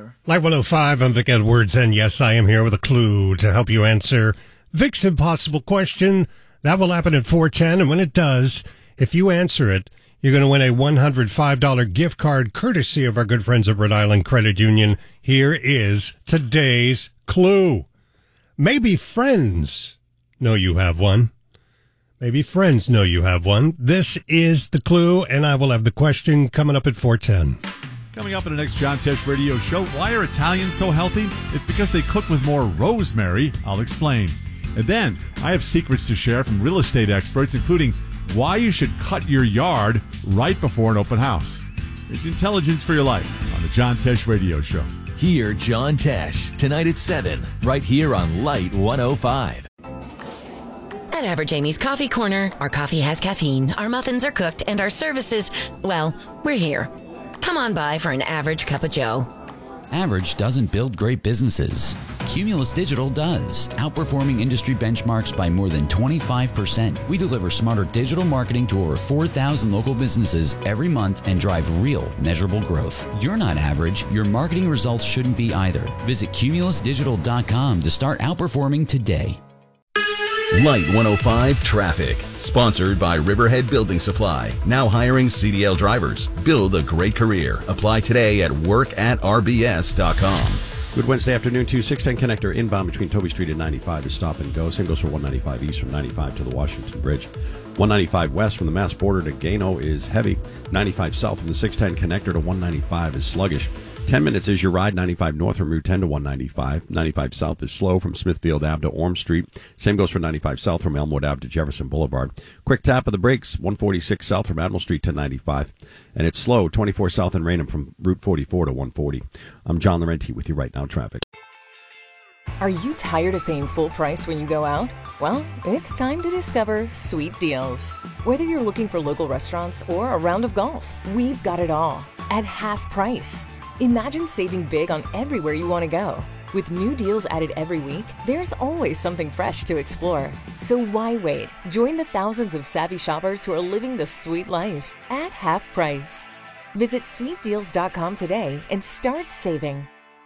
Light 105, I'm Vic Edwards, and yes, I am here with a clue to help you answer Vic's impossible question. That will happen at 4:10, and when it does, if you answer it, you're going to win a $105 gift card courtesy of our good friends at Rhode Island Credit Union. Here is today's clue. Maybe friends know you have one. Maybe friends know you have one. This is the clue, and I will have the question coming up at 4:10. Coming up in the next John Tesh radio show, why are Italians so healthy? It's because they cook with more rosemary. I'll explain. And then I have secrets to share from real estate experts, including why you should cut your yard right before an open house. It's intelligence for your life on the John Tesh radio show. Hear John Tesh tonight at 7, right here on Light 105. At Average Amy's Coffee Corner, our coffee has caffeine, our muffins are cooked, and our services, well, we're here. Come on by for an average cup of joe. Average doesn't build great businesses. Cumulus Digital does, outperforming industry benchmarks by more than 25%. We deliver smarter digital marketing to over 4,000 local businesses every month and drive real, measurable growth. You're not average. Your marketing results shouldn't be either. Visit cumulusdigital.com to start outperforming today. Light 105 Traffic, sponsored by Riverhead Building Supply. Now hiring CDL drivers. Build a great career. Apply today at workatrbs.com. Good Wednesday afternoon to 610 connector inbound between Toby Street and 95 is stop and go. Same goes for 195 east from 95 to the Washington Bridge. 195 west from the Mass border to Gano is heavy. 95 south from the 610 connector to 195 is sluggish. 10 minutes is your ride. 95 north from Route 10 to 195. 95 south is slow from Smithfield Ave to Orm Street. Same goes for 95 south from Elmwood Ave to Jefferson Boulevard. Quick tap of the brakes. 146 south from Admiral Street to 95. And it's slow. 24 south in Raynham from Route 44 to 140. I'm John Laurenti with you right now, traffic. Are you tired of paying full price when you go out? Well, it's time to discover Sweet Deals. Whether you're looking for local restaurants or a round of golf, we've got it all at half price. Imagine saving big on everywhere you want to go. With new deals added every week, there's always something fresh to explore. So why wait? Join the thousands of savvy shoppers who are living the sweet life at half price. Visit sweetdeals.com today and start saving.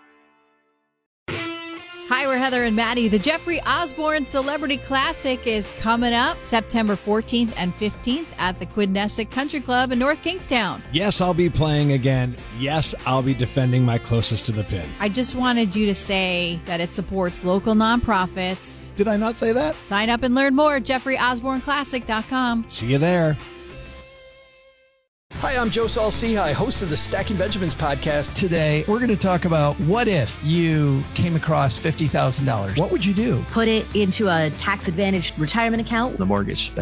Hi, we're Heather and Maddie. The Jeffrey Osborne Celebrity Classic is coming up September 14th and 15th at the Quidnessick Country Club in North Kingstown. Yes, I'll be playing again. Yes, I'll be defending my closest to the pin. I just wanted you to say that it supports local nonprofits. Did I not say that? Sign up and learn more at jeffreyosborneclassic.com. See you there. Hi, I'm Joe Saul-Sehy, host of the Stacking Benjamins podcast. Today, we're going to talk about what if you came across $50,000. What would you do? Put it into a tax-advantaged retirement account. The mortgage.